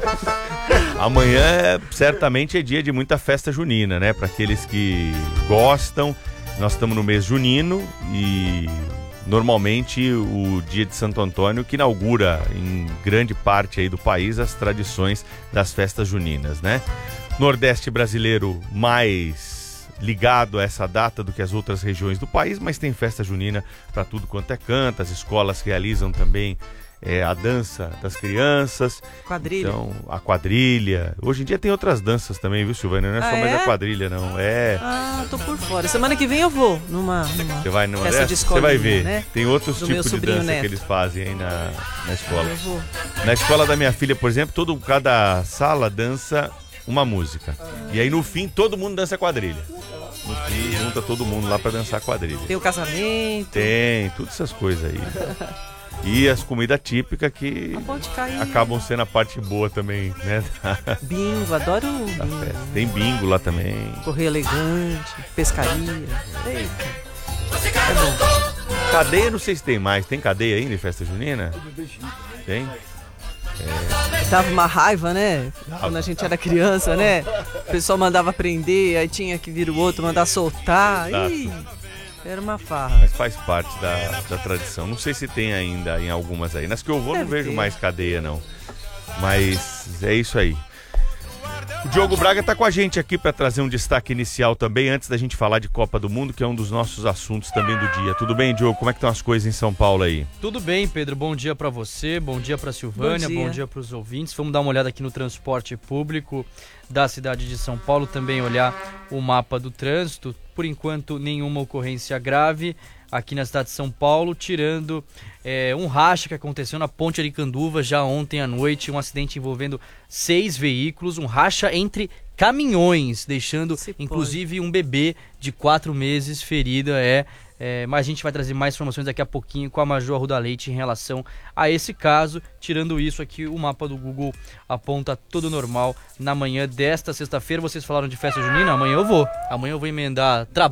Amanhã certamente é dia de muita festa junina, né? Para aqueles que gostam, nós estamos no mês junino e normalmente o dia de Santo Antônio que inaugura em grande parte aí do país as tradições das festas juninas, né? Nordeste brasileiro mais ligado a essa data do que as outras regiões do país, mas tem festa junina para tudo quanto é canto, as escolas realizam também a dança das crianças. Quadrilha. Então, a quadrilha. Hoje em dia tem outras danças também, viu, Silvânia? Não é só mais a quadrilha, não. Tô por fora. Semana que vem eu vou numa Você vai numa festa dessa? de escolinha, Você vai ver. né? Tem outros Do tipos de dança Neto. que eles fazem aí na escola. Eu vou. Na escola da minha filha, por exemplo, cada sala dança uma música. E aí no fim todo mundo dança quadrilha. No fim junta todo mundo lá pra dançar quadrilha. Tem o casamento. Tem, todas essas coisas aí. E as comidas típicas que acabam sendo a parte boa também, né? Bingo, adoro o bingo. Festa. Tem bingo lá também. Correio elegante, pescaria. Eita. É bom. Cadeia, não sei se tem mais. Tem cadeia ainda em festa junina? Tem? Dava uma raiva, né? Quando a gente era criança, né? O pessoal mandava prender, aí tinha que vir o outro, mandar soltar. Ih, era uma farra. Mas faz parte da tradição. Não sei se tem ainda em algumas aí. Nas que eu vou não vejo mais cadeia, não. Mas é isso aí. O Diogo Braga está com a gente aqui para trazer um destaque inicial também, antes da gente falar de Copa do Mundo, que é um dos nossos assuntos também do dia. Tudo bem, Diogo? Como é que estão as coisas em São Paulo aí? Tudo bem, Pedro. Bom dia para você, bom dia para Silvânia, bom dia para os ouvintes. Vamos dar uma olhada aqui no transporte público da cidade de São Paulo, também olhar o mapa do trânsito. Por enquanto, nenhuma ocorrência grave aqui na cidade de São Paulo, tirando um racha que aconteceu na Ponte Aricanduva já ontem à noite, um acidente envolvendo 6 veículos, um racha entre caminhões, deixando inclusive um bebê de 4 meses ferido. Mas a gente vai trazer mais informações daqui a pouquinho com a Major Arruda Leite em relação a esse caso. Tirando isso aqui, o mapa do Google aponta tudo normal na manhã desta sexta-feira. Vocês falaram de festa junina? Amanhã eu vou emendar trabalho.